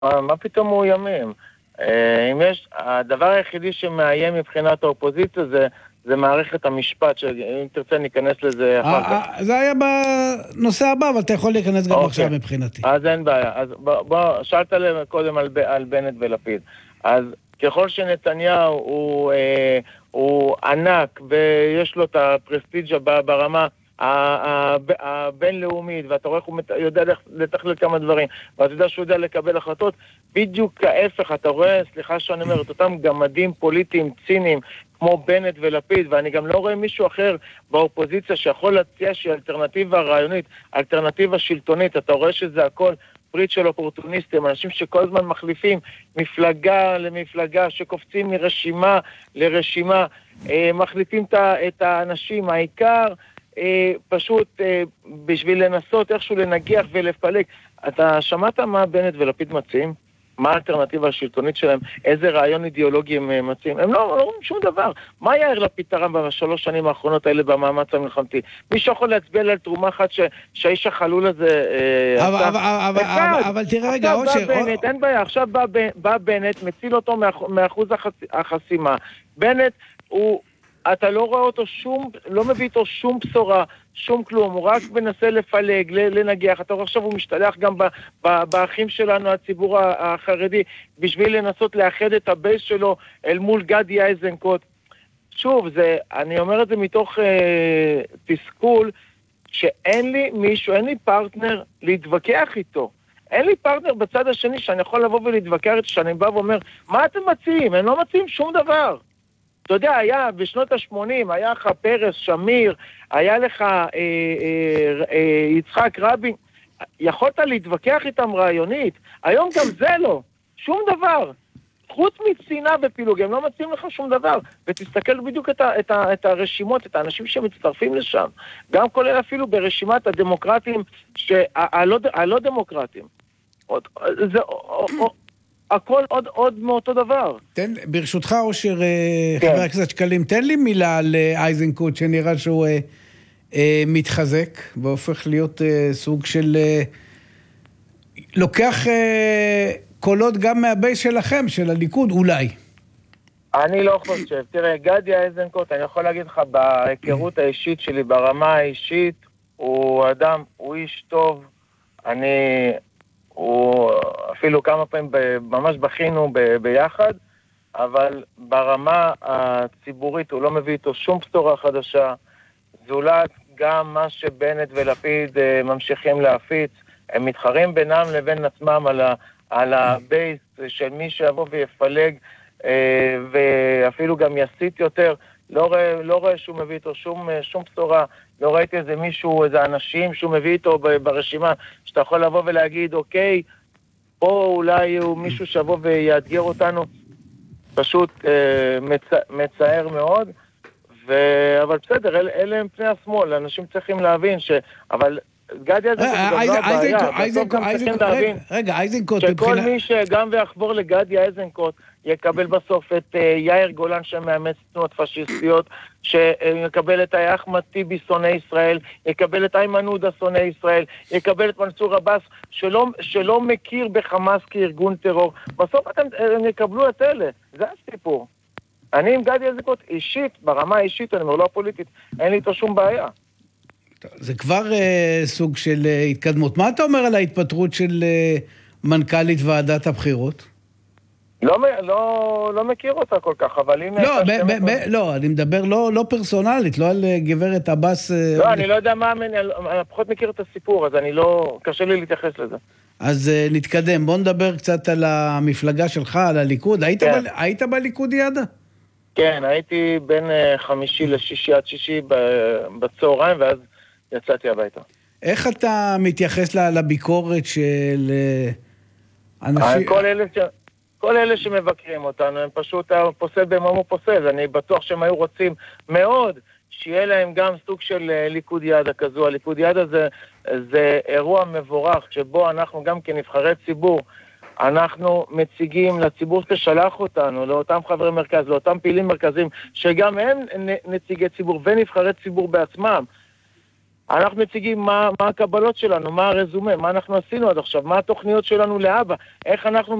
מה פתאום מאוימים? אם יש, הדבר היחידי שמאיים מבחינת האופוזיציה זה מערכת המשפט, שאם תרצה ניכנס לזה אחר כך. זה היה בנושא הבא, אבל אתה יכול להיכנס גם עכשיו מבחינתי. אז אין בעיה. אז בוא, שאלת להם קודם על בנט ולפיד. אז ככל שנתניהו הוא ענק, ויש לו את הפרסטיג'ה ברמה הבינלאומית, ואתה רואה איך הוא יודע לתכלל כמה דברים, ואתה יודע שהוא יודע לקבל החלטות, בדיוק ההפך, אתה רואה, סליחה שאני אומר, את אותם גמדים פוליטיים ציניים, כמו בנט ולפיד, ואני גם לא רואה מישהו אחר באופוזיציה שיכול להציע שהיא אלטרנטיבה רעיונית, אלטרנטיבה שלטונית, אתה רואה שזה הכל ברית של אופורטוניסטים, אנשים שכל הזמן מחליפים מפלגה למפלגה, שקופצים מרשימה לרשימה, מחליפים את האנשים, העיקר פשוט בשביל לנסות איכשהו לנגיח ולפלג. אתה שמעת מה בנט ולפיד מציעים? מה האלטרנטיבה השלטונית שלהם? איזה רעיון אידיאולוגי הם מציעים? הם לא אומרים שום דבר. מה יאיר לפיד תרם בשלוש שנים האחרונות האלה במאמץ המלחמתי? מישהו יכול להצביע על תרומה אחת שהאיש החלול הזה אבל תראה רגע, אין בעיה, עכשיו בא בנט, מציל אותו מאחוז החסימה. בנט אתה לא רואה אותו לא מביא איתו שום בשורה, שום כלום, הוא רק מנסה לפלג, לנגיח. אתה רואה עכשיו הוא משתלח גם באחים שלנו, הציבור החרדי, בשביל לנסות לאחד את הבייס שלו אל מול גדי איזנקוט. שוב, אני אומר את זה מתוך תסכול, שאין לי מישהו, אין לי פרטנר להתווכח איתו. אין לי פרטנר בצד השני שאני יכול לבוא ולהתווכח איתו, שאני בא ואומר, מה אתם מציעים? הם לא מציעים שום דבר. אתה יודע, היה בשנות ה-80, היה לך פרס, שמיר, היה לך יצחק רבין, יכולת להתווכח איתם רעיונית, היום גם זה לא, שום דבר, חוץ מצינה ופילוג, הם לא מציעים לך שום דבר, ותסתכל בדיוק את הרשימות, את האנשים שמצטרפים לשם, גם כולל אפילו ברשימת הדמוקרטים, הלא דמוקרטים, זה הכל עוד מאותו דבר. ברשותך, אושר, חבר הכנסת שקלים, תן לי מילה על איזנקוט, שנראה שהוא מתחזק, והופך להיות סוג של לוקח קולות גם מהבייס שלכם, של הליכוד, אולי. אני לא חושב. תראה, גדי איזנקוט, אני יכול להגיד לך, בהיכרות האישית שלי, ברמה האישית, הוא אדם, הוא איש טוב, הוא אפילו כמה פעמים ממש בכינו ביחד, אבל ברמה הציבורית הוא לא מביא איתו שום בשורה חדשה. זולת גם מה שבנט ולפיד ממשיכים להפיץ, הם מתחרים בינם לבין עצמם על הבייס של מי שיבוא ויפלג ואפילו גם יסית יותר. לא רואה שהוא מביא איתו שום בשורה, לא ראיתי איזה מישהו, איזה אנשים שהוא מביא איתו ברשימה, שאתה יכול לבוא ולהגיד, אוקיי, פה אולי הוא מישהו שיבוא ויאתגר אותנו, פשוט מצער מאוד, אבל בסדר, אלה הם פני השמאל, אנשים צריכים להבין אבל גדי איזנקוט, שכל מי שגם ויחבור לגדי איזנקוט, יקבל בסוף את יאיר גולן שמאמץ תנועות פשיסטיות, שיקבל את אחמד טיבי שונא ישראל, יקבל את איימן עודה שונא ישראל, יקבל את מנסור עבאס שלא מכיר בחמאס כארגון טרור. בסוף הם יקבלו את אלה, זה הסיפור. אני עם גדי איזנקוט אישית, ברמה האישית, אני אומר לא פוליטית, אין לי איתו שום בעיה. זה כבר סוג של התקדמות. מה אתה אומר על ההתפטרות של מנכ"לית ועדת הבחירות? לא מכיר אותה כל כך, אבל אם... לא, אני מדבר לא פרסונלית, לא על גברת עבאס... לא, אני לא יודע מה, אני פחות מכיר את הסיפור, אז קשה לי להתייחס לזה. אז נתקדם, בוא נדבר קצת על המפלגה שלך, על הליכוד. היית בליכוד ידע? כן, הייתי בין חמישי לשישי עד שישי בצהריים, ואז יצאתי הביתה. איך אתה מתייחס לביקורת של אנשים? כל אלה שמבקרים אותנו, הם פשוט פוסל במום ופוסל. אני בטוח שהם היו רוצים מאוד שיהיה להם גם סוג של ליכוד ידע כזו. הליכוד ידע זה אירוע מבורך, שבו אנחנו גם כנבחרי ציבור, אנחנו מציגים לציבור ששלח אותנו, לאותם חברי מרכז, לאותם פעילים מרכזיים, שגם הם נציגי ציבור ונבחרי ציבור בעצמם. אנחנו מציגים מה הקבלות שלנו, מה הרזומה, מה אנחנו עשינו עד עכשיו, מה התוכניות שלנו לאבא, איך אנחנו